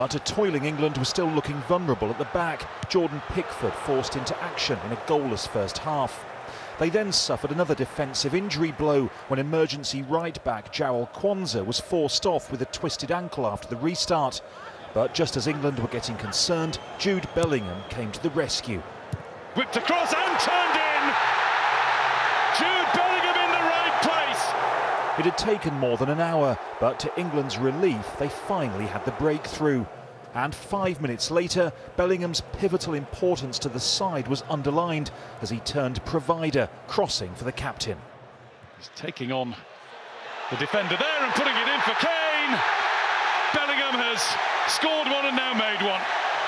But a toiling England was still looking vulnerable at the back. Jordan Pickford forced into action in a goalless first half. They then suffered another defensive injury blow when emergency right-back Jarell Quansah was forced off with a twisted ankle after the restart. But just as England were getting concerned, Jude Bellingham came to the rescue. Whipped across and turned in! Jude Bellingham in the right place! It had taken more than an hour, but to England's relief, they finally had the breakthrough. And 5 minutes later, Bellingham's pivotal importance to the side was underlined as he turned provider, crossing for the captain. He's taking on the defender there and putting it in for Kane. Bellingham has scored one and now made one.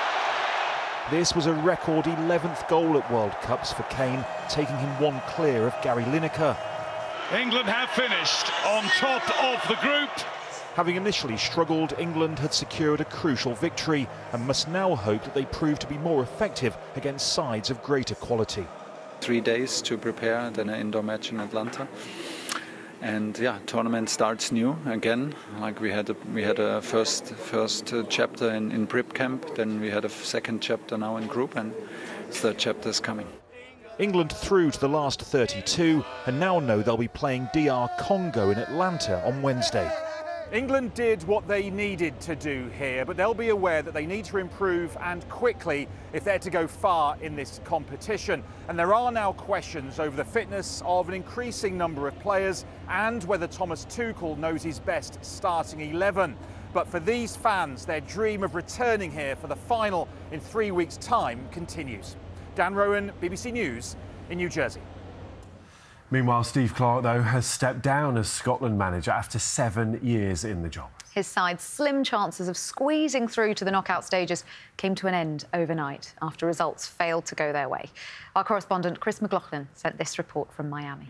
This was a record 11th goal at World Cups for Kane, taking him one clear of Gary Lineker. England have finished on top of the group. Having initially struggled, England had secured a crucial victory and must now hope that they prove to be more effective against sides of greater quality. 3 days to prepare, then an indoor match in Atlanta. And yeah, tournament starts new again. Like we had a first chapter in prep camp, then we had a second chapter now in group, and third chapter is coming. England through to the last 32 and now know they'll be playing DR Congo in Atlanta on Wednesday. England did what they needed to do here, but they'll be aware that they need to improve and quickly if they're to go far in this competition. And there are now questions over the fitness of an increasing number of players and whether Thomas Tuchel knows his best starting 11. But for these fans, their dream of returning here for the final in 3 weeks' time continues. Dan Rowan, BBC News in New Jersey. Meanwhile, Steve Clarke, though, has stepped down as Scotland manager after 7 years in the job. His side's slim chances of squeezing through to the knockout stages came to an end overnight after results failed to go their way. Our correspondent Chris McLaughlin sent this report from Miami.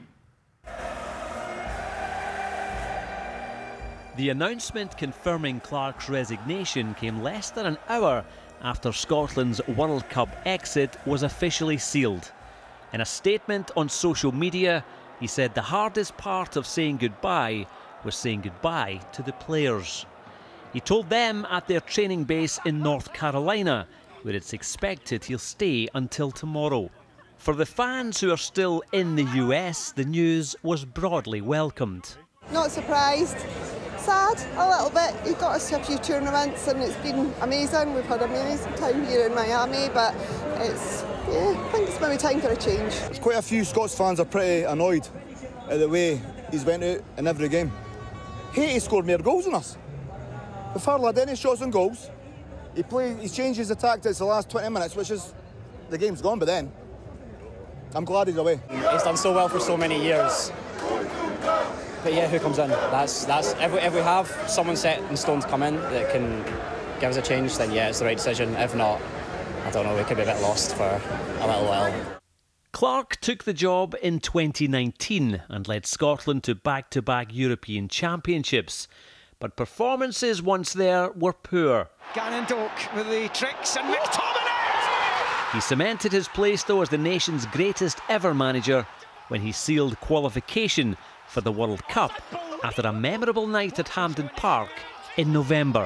The announcement confirming Clarke's resignation came less than an hour after Scotland's World Cup exit was officially sealed. In a statement on social media, he said the hardest part of saying goodbye was saying goodbye to the players. He told them at their training base in North Carolina, where it's expected he'll stay until tomorrow. For the fans who are still in the US, the news was broadly welcomed. Not surprised. Sad, a little bit. He got us to a few tournaments and it's been amazing. We've had an amazing time here in Miami, but I think it's maybe time for a change. There's quite a few Scots fans are pretty annoyed at the way he's went out in every game. Haiti scored more goals than us. We've hardly had any shots on goals. He changes the tactics the last 20 minutes, which is the game's gone by then. I'm glad he's away. He's done so well for so many years. But yeah, who comes in? That's if we have someone set in stone to come in that can give us a change, then yeah, it's the right decision. If not, I don't know, we could be a bit lost for a little while. Clarke took the job in 2019 and led Scotland to back-to-back European Championships. But performances once there were poor. Gannon Doak with the tricks and McTominay! He cemented his place though as the nation's greatest ever manager when he sealed qualification for the World Cup after a memorable night at Hampden Park in November.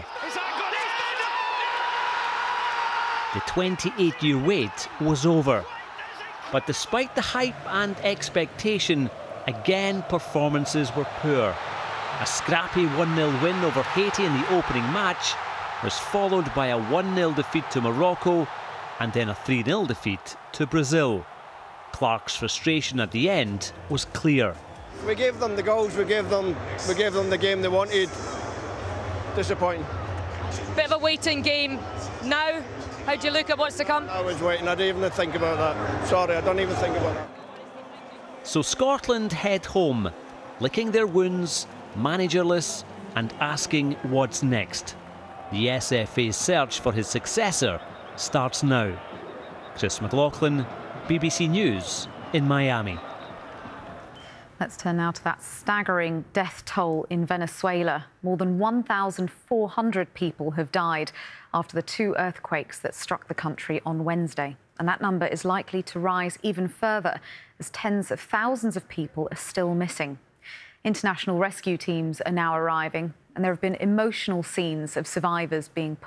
The 28-year wait was over. But despite the hype and expectation, again performances were poor. A scrappy 1-0 win over Haiti in the opening match was followed by a 1-0 defeat to Morocco and then a 3-0 defeat to Brazil. Clarke's frustration at the end was clear. We gave them the goals, we gave them the game they wanted. Disappointing. Bit of a waiting game. Now, how do you look at what's to come? I was waiting, I didn't even think about that. Sorry, I don't even think about that. So Scotland head home, licking their wounds, managerless, and asking what's next. The SFA's search for his successor starts now. Chris McLaughlin, BBC News in Miami. Let's turn now to that staggering death toll in Venezuela. More than 1,400 people have died after the 2 earthquakes that struck the country on Wednesday. And that number is likely to rise even further as tens of thousands of people are still missing. International rescue teams are now arriving, and there have been emotional scenes of survivors being